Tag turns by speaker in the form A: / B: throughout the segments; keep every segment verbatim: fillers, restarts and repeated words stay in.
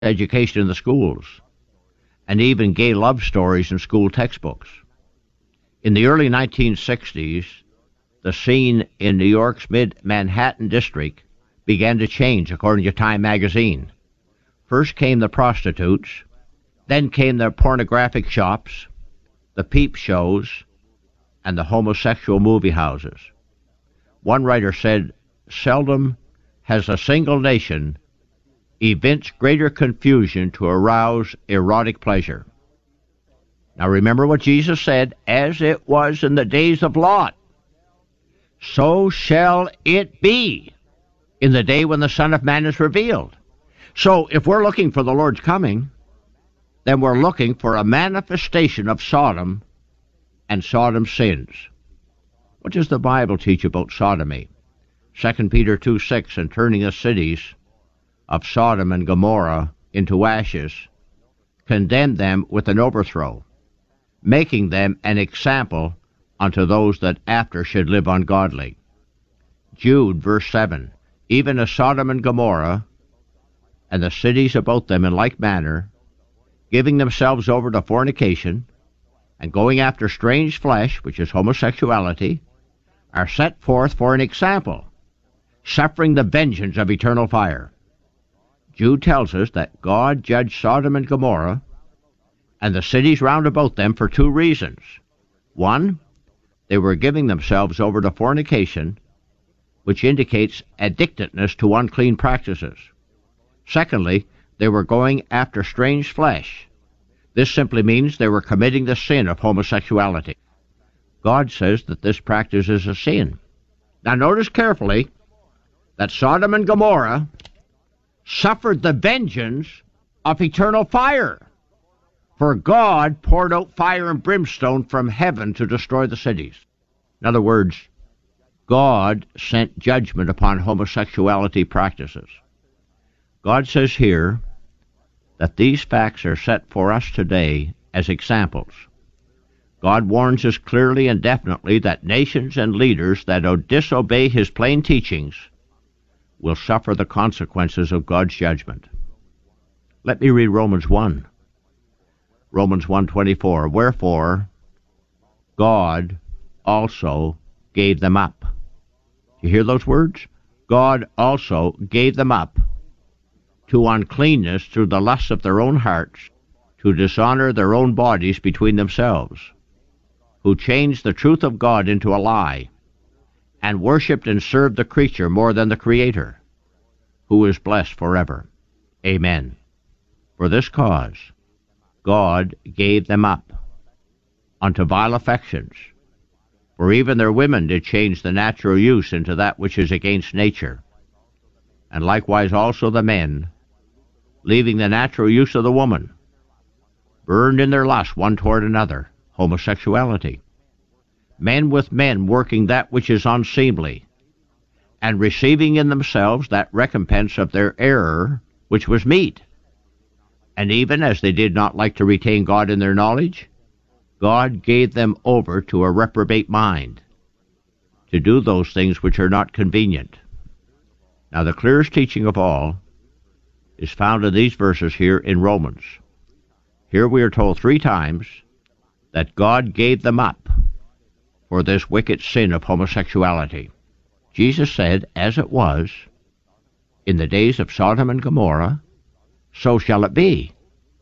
A: education in the schools, and even gay love stories in school textbooks. In the early nineteen sixties, the scene in New York's mid-Manhattan district began to change, according to Time magazine. First came the prostitutes, then came the pornographic shops, the peep shows, and the homosexual movie houses. One writer said, "Seldom has a single nation evinced greater confusion to arouse erotic pleasure." Now remember what Jesus said, "As it was in the days of Lot, so shall it be in the day when the Son of Man is revealed." So if we're looking for the Lord's coming, then we're looking for a manifestation of Sodom and Sodom's sins. What does the Bible teach about sodomy? Second Peter two six, "And turning the cities of Sodom and Gomorrah into ashes, condemned them with an overthrow, making them an example unto those that after should live ungodly." Jude, verse seven, "Even as Sodom and Gomorrah, and the cities about them in like manner, giving themselves over to fornication, and going after strange flesh," which is homosexuality, "are set forth for an example, suffering the vengeance of eternal fire." Jude tells us that God judged Sodom and Gomorrah and the cities round about them for two reasons. One, they were giving themselves over to fornication, which indicates addictedness to unclean practices. Secondly, they were going after strange flesh. This simply means they were committing the sin of homosexuality. God says that this practice is a sin. Now notice carefully that Sodom and Gomorrah suffered the vengeance of eternal fire, for God poured out fire and brimstone from heaven to destroy the cities. In other words, God sent judgment upon homosexuality practices. God says here that these facts are set for us today as examples. God warns us clearly and definitely that nations and leaders that disobey his plain teachings will suffer the consequences of God's judgment. Let me read Romans one. Romans one twenty-four, "Wherefore God also gave them up." You hear those words? God also gave them up to uncleanness through the lusts of their own hearts, to dishonor their own bodies between themselves, who changed the truth of God into a lie, and worshipped and served the creature more than the Creator, who is blessed forever. Amen. For this cause God gave them up unto vile affections, for even their women did change the natural use into that which is against nature, and likewise also the men, leaving the natural use of the woman, burned in their lust one toward another," homosexuality, "men with men working that which is unseemly, and receiving in themselves that recompense of their error which was meet. And even as they did not like to retain God in their knowledge, God gave them over to a reprobate mind, to do those things which are not convenient." Now the clearest teaching of all is found in these verses here in Romans. Here we are told three times that God gave them up for this wicked sin of homosexuality. Jesus said, "As it was in the days of Sodom and Gomorrah, so shall it be."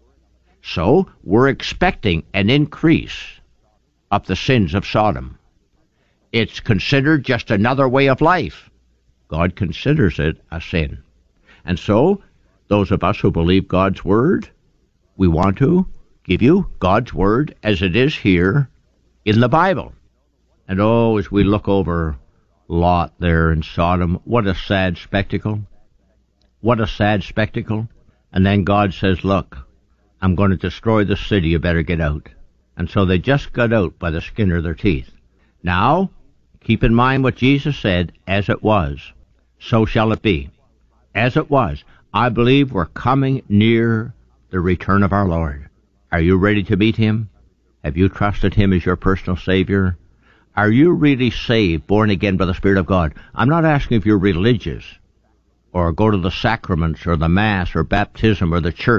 A: So we're expecting an increase of the sins of Sodom. It's considered just another way of life. God considers it a sin. And so those of us who believe God's Word, we want to give you God's Word as it is here in the Bible. And oh, as we look over Lot there in Sodom, what a sad spectacle. What a sad spectacle. And then God says, "Look, I'm going to destroy the city, you better get out." And so they just got out by the skin of their teeth. Now, keep in mind what Jesus said, "As it was, so shall it be." As it was. I believe we're coming near the return of our Lord. Are you ready to meet him? Have you trusted him as your personal Savior? Are you really saved, born again by the Spirit of God? I'm not asking if you're religious. or go to the sacraments or the Mass or baptism or the church